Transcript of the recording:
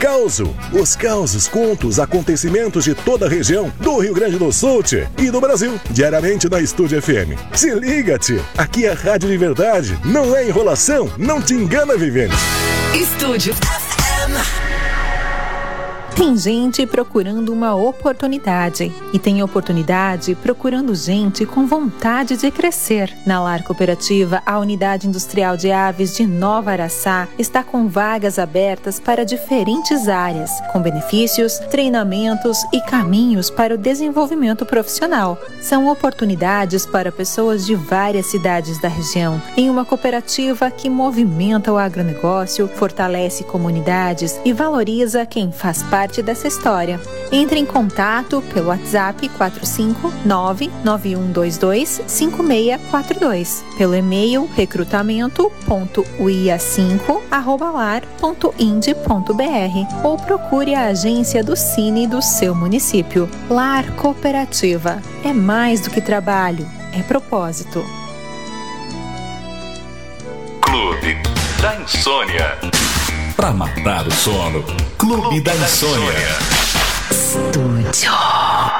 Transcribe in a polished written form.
Causo. Os causos, contos, acontecimentos de toda a região do Rio Grande do Sul e do Brasil. Diariamente na Estúdio FM. Se liga-te. Aqui é rádio de verdade. Não é enrolação. Não te engana, Viviane. Estúdio FM. Tem gente procurando uma oportunidade e tem oportunidade procurando gente com vontade de crescer. Na Lar Cooperativa, a Unidade Industrial de Aves de Nova Araçá está com vagas abertas para diferentes áreas, com benefícios, treinamentos e caminhos para o desenvolvimento profissional. São oportunidades para pessoas de várias cidades da região, em uma cooperativa que movimenta o agronegócio, fortalece comunidades e valoriza quem faz parte dessa história. Entre em contato pelo WhatsApp 459-9122-5642, pelo e-mail recrutamento.uia5@lar.ind.br ou procure a agência do Cine do seu município. Lar Cooperativa é mais do que trabalho, é propósito. Clube da Insônia. Pra matar o sono, Clube da Insônia. Estúdio.